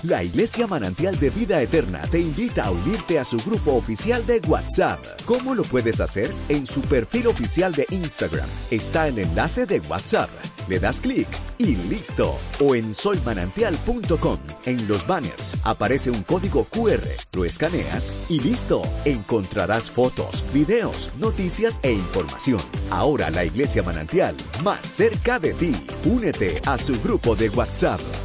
La Iglesia Manantial de Vida Eterna te invita a unirte a su grupo oficial de WhatsApp. ¿Cómo lo puedes hacer? En su perfil oficial de Instagram está el enlace de WhatsApp. Le das clic y listo. O en soymanantial.com, en los banners aparece un código QR. Lo escaneas y listo. Encontrarás fotos, videos, noticias e información. Ahora la Iglesia Manantial, más cerca de ti. Únete a su grupo de WhatsApp.